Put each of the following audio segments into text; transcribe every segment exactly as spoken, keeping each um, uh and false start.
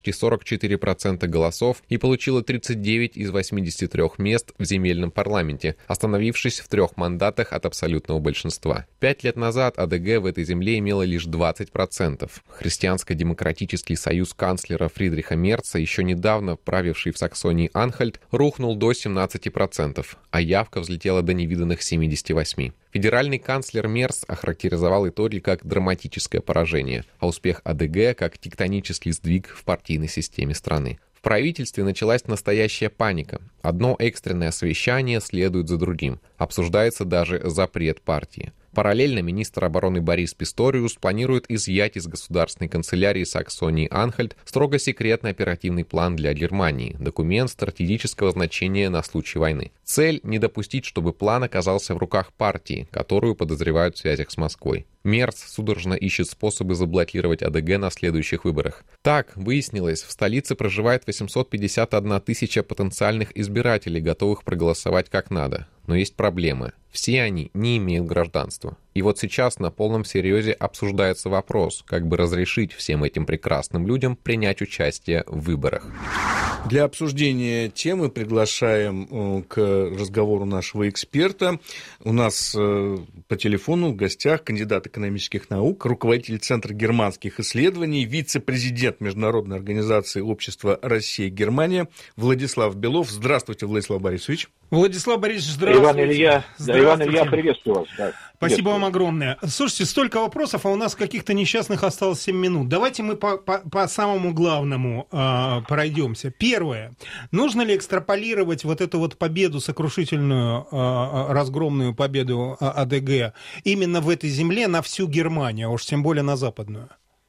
сорок четыре процента голосов и получила тридцать девять из восьмидесяти трёх мест в земельном парламенте, остановившись в трех мандатах от абсолютного большинства. Пять лет назад АДГ в этой земле имела лишь двадцать процентов. Христианско-демократический союз канцлера Фридриха Мерца, еще недавно правивший в Саксонии-Анхальт, рухнул до семнадцати процентов, а явка взлетела до невиданных семидесяти восьми процентов. Федеральный канцлер Мерц охарактеризовал итоги как драматическое поражение, а успех АДГ как тектонический сдвиг в партийной системе страны. В правительстве началась настоящая паника. Одно экстренное совещание следует за другим. Обсуждается даже запрет партии. Параллельно министр обороны Борис Писториус планирует изъять из государственной канцелярии Саксонии-Анхальт строго секретный оперативный план для Германии, документ стратегического значения на случай войны. Цель – не допустить, чтобы план оказался в руках партии, которую подозревают в связях с Москвой. Мерц судорожно ищет способы заблокировать АДГ на следующих выборах. Так, выяснилось, в столице проживает восемьсот пятьдесят одна тысяча потенциальных избирателей, готовых проголосовать как надо. Но есть проблемы. Все они не имеют гражданства. И вот сейчас на полном серьезе обсуждается вопрос, как бы разрешить всем этим прекрасным людям принять участие в выборах. Для обсуждения темы приглашаем к разговору нашего эксперта. У нас по телефону в гостях кандидат экономических наук, руководитель Центра германских исследований, вице-президент Международной организации общества Россия-Германия Владислав Белов. Здравствуйте, Владислав Борисович. Владислав Борисович, здравствуйте. Иван Илья, да, Иван Илья, приветствую вас. Да. Спасибо вам огромное. Слушайте, столько вопросов, а у нас каких-то несчастных осталось семь минут. Давайте мы по, по, по самому главному э, пройдемся. Первое. Нужно ли экстраполировать вот эту вот победу, сокрушительную, э, разгромную победу АДГ именно в этой земле на всю Германию, а уж тем более на западную?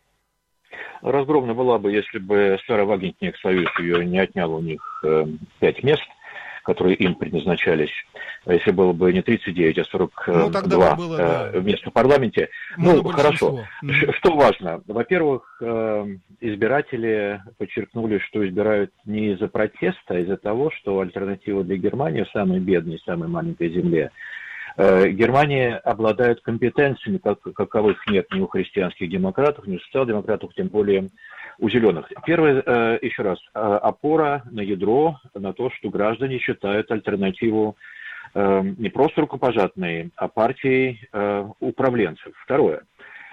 Разгромная была бы, если бы Старый Вагенкнехт-союз ее не отнял у них э, пять мест, которые им предназначались, если было бы не тридцать девять, а сорок два ну, было, да. места в парламенте. Много ну, хорошо. Mm-hmm. Что важно? Во-первых, избиратели подчеркнули, что избирают не из-за протеста, а из-за того, что альтернатива для Германии в самой бедной, самой маленькой земле. Германия обладает компетенциями, как, каковых нет ни у христианских демократов, ни у социал-демократов, тем более у зеленых. Первое, еще раз, опора на ядро, на то, что граждане считают альтернативу не просто рукопожатной, а партией управленцев. Второе.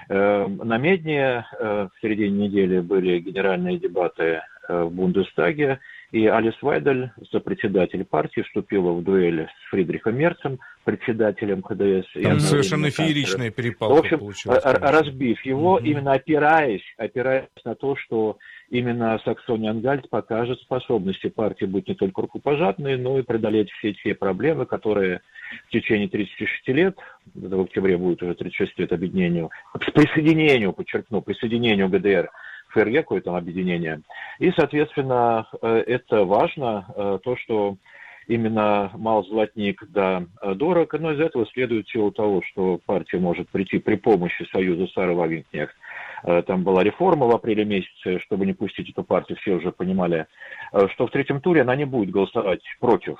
На Медне в середине недели были генеральные дебаты в Бундестаге, и Алис Вайдель, сопредседатель партии, вступила в дуэль с Фридрихом Мерцем, председателем ХДС. Там совершенно фееричная перепалка в общем, получилась. Разбив его, угу. именно опираясь, опираясь на то, что именно Саксония-Анхальт покажет способности партии быть не только рукопожатной, но и преодолеть все те проблемы, которые в течение тридцати шести лет, в октябре будет уже тридцать шесть лет объединению, с присоединению, подчеркну, присоединению ГДР, ФРГ, какое там объединение. И, соответственно, это важно, то, что именно мал золотник, да, дорог, но из этого следует в силу того, что партия может прийти при помощи союза Старый Вагенкнехт. Там была реформа в апреле месяце, чтобы не пустить эту партию, все уже понимали, что в третьем туре она не будет голосовать против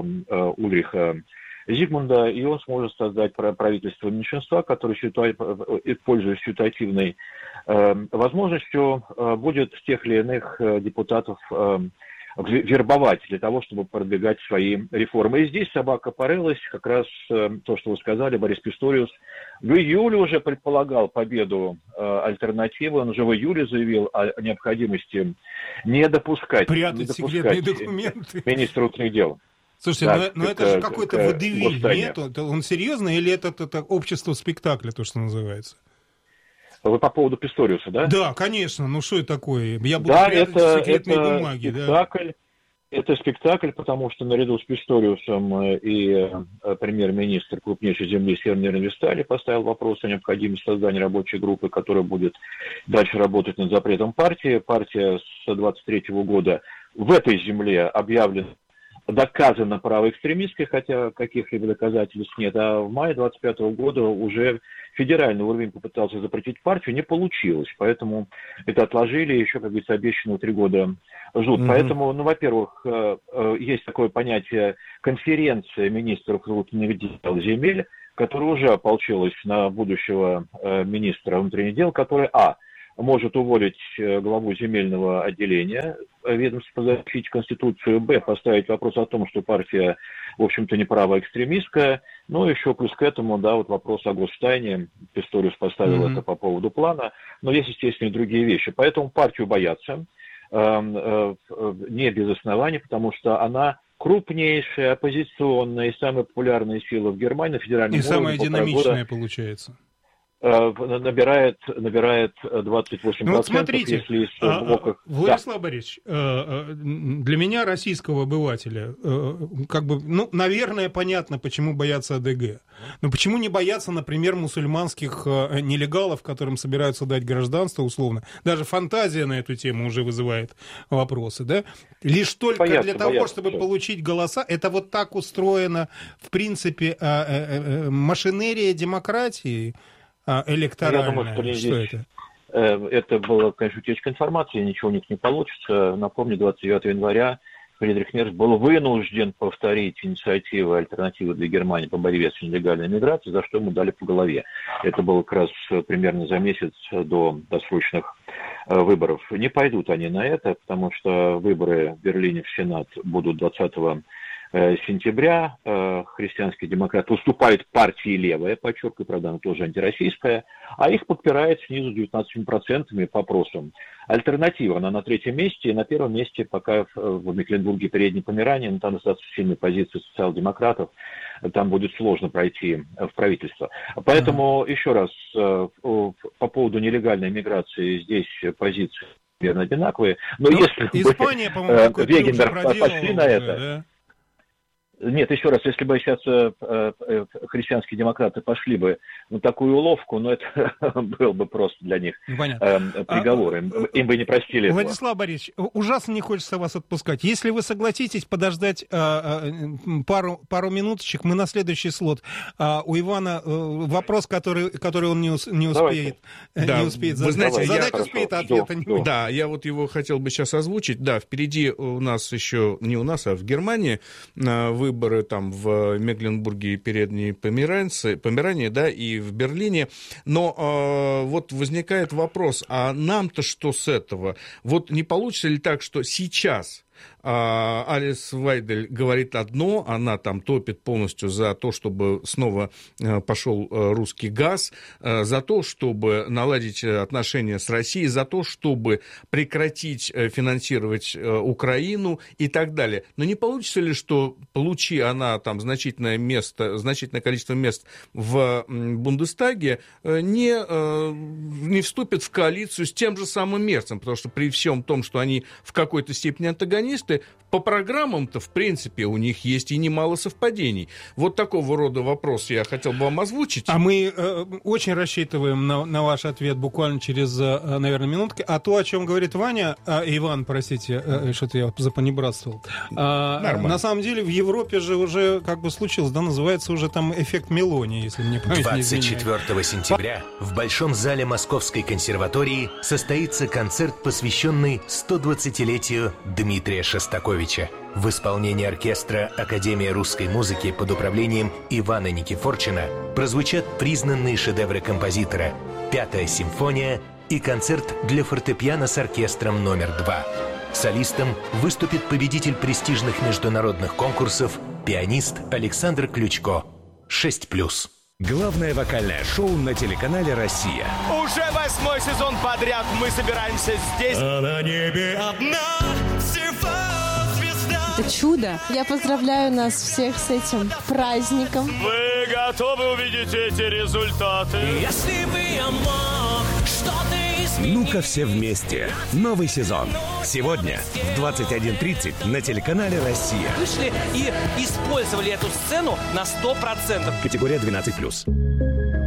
Ульриха Зигмунда, и он сможет создать правительство меньшинства, которое, пользуясь ситуативной возможностью, будет тех или иных депутатов вербовать для того, чтобы продвигать свои реформы. И здесь собака порылась, как раз то, что вы сказали, Борис Писториус в июле уже предполагал победу альтернативы, он уже в июле заявил о необходимости не допускать, прятать не допускать секретные документы министра внутренних дел. Слушайте, да, но, но это же какой-то водевиль, нет? Он серьезно или это, это, это общество спектакля, то, что называется? Вы по поводу Писториуса, да? Да, конечно. Ну, что это такое? Я буду да, прятать это, секретные это бумаги. Спектакль, да? Это спектакль, потому что наряду с Писториусом и премьер-министр крупнейшей земли Северной Рейн-Вестфалии поставил вопрос о необходимости создания рабочей группы, которая будет дальше работать над запретом партии. Партия с двадцать третьего года в этой земле объявлена доказано правоэкстремистской, хотя каких-либо доказательств нет, а в мае двадцать пятого года уже федеральный уровень попытался запретить партию, не получилось, поэтому это отложили, еще, как говорится, обещанного три года ждут. Mm-hmm. Поэтому, ну, во-первых, есть такое понятие конференция министров внутренних дел земель, которая уже ополчилась на будущего министра внутренних дел, который, а, может уволить главу земельного отделения ведомства защитить Конституцию, б, поставить вопрос о том, что партия, в общем-то, не правоэкстремистская, но еще плюс к этому, да, вот вопрос о гостайне, Писториус поставил mm-hmm. это по поводу плана, но есть, естественно, и другие вещи. Поэтому партию боятся, э, э, не без оснований, потому что она крупнейшая, оппозиционная и самая популярная сила в Германии на федеральном уровне. И самая динамичная, получается. Набирает, набирает двадцать восемь процентов, ну, вот смотрите, если из блоков... Владислав да. Борисович, для меня, российского обывателя, как бы, ну, наверное, понятно, почему боятся АДГ. Но почему не боятся, например, мусульманских нелегалов, которым собираются дать гражданство, условно? Даже фантазия на эту тему уже вызывает вопросы, да? Лишь только боятся, для того, боятся, чтобы все. Получить голоса, это вот так устроено, в принципе, машинерия демократии, электоральная. Я думаю, что, что это? Это была, конечно, утечка информации, ничего у них не получится. Напомню, двадцать девятого января Фридрих Мерц был вынужден повторить инициативы «Альтернативы для Германии» по борьбе с нелегальной миграцией, за что ему дали по голове. Это было как раз примерно за месяц до досрочных выборов. Не пойдут они на это, потому что выборы в Берлине в Сенат будут двадцатого сентября. Христианские демократы уступают партии левая, подчеркиваю, правда, она тоже антироссийская, а их подпирает снизу девятнадцатью процентами по опросам. Альтернатива, она на третьем месте, и на первом месте пока в Мекленбурге и Передней Померании, но там достаточно сильные позиции социал-демократов, там будет сложно пройти в правительство. Поэтому, mm-hmm. еще раз, по поводу нелегальной миграции здесь позиции примерно одинаковые, но ну, если Испания, бы по-моему, Вегенберг пошли на это... Да? Нет, еще раз, если бы сейчас э, э, христианские демократы пошли бы на такую уловку, ну, это был бы просто для них э, приговор. Им, а, им бы не простили Владислав этого. Борисович, ужасно не хочется вас отпускать. Если вы согласитесь подождать э, э, пару, пару минуточек, мы на следующий слот. А у Ивана э, вопрос, который, который он не, ус, не успеет, да, не успеет задать. Знаете, задать я, успеет, хорошо, ответа жду, не жду. Да, я вот его хотел бы сейчас озвучить. Да, впереди у нас еще, не у нас, а в Германии вы выборы там в Мекленбурге и Передней Померании, Померании, да, и в Берлине. Но э, вот возникает вопрос, а нам-то что с этого? Вот не получится ли так, что сейчас Алис Вайдель говорит одно, она там топит полностью за то, чтобы снова пошел русский газ, за то, чтобы наладить отношения с Россией, за то, чтобы прекратить финансировать Украину и так далее. Но не получится ли, что, получи она там значительное место, значительное количество мест в Бундестаге, не, не вступит в коалицию с тем же самым Мерцем, потому что при всем том, что они в какой-то степени антагонисты, по программам-то, в принципе, у них есть и немало совпадений. Вот такого рода вопрос я хотел бы вам озвучить. А мы э, очень рассчитываем на, на ваш ответ буквально через, э, наверное, минутки. А то, о чем говорит Ваня, э, Иван, простите, э, что-то я запонебратствовал. Э, на самом деле в Европе же уже как бы случилось, да, называется уже там эффект Мелони, если мне память не изменяет. двадцать четвёртого сентября в Большом зале Московской консерватории состоится концерт, посвященный стодвадцатилетию Дмитрия Шостаковича. В исполнении оркестра Академии русской музыки под управлением Ивана Никифорчина прозвучат признанные шедевры композитора «Пятая симфония» и концерт для фортепиано с оркестром номер два. Солистом выступит победитель престижных международных конкурсов, пианист Александр Ключко. шесть плюс. Главное вокальное шоу на телеканале «Россия». Уже восьмой сезон подряд мы собираемся здесь. А на небе одна всего звезда. Это чудо. Я поздравляю нас всех с этим праздником. Вы готовы увидеть эти результаты? Если бы я мог что-то изменить. Ну-ка все вместе. Новый сезон. Сегодня в двадцать один тридцать на телеканале «Россия». Вышли и использовали эту сцену на сто процентов. Категория двенадцать плюс.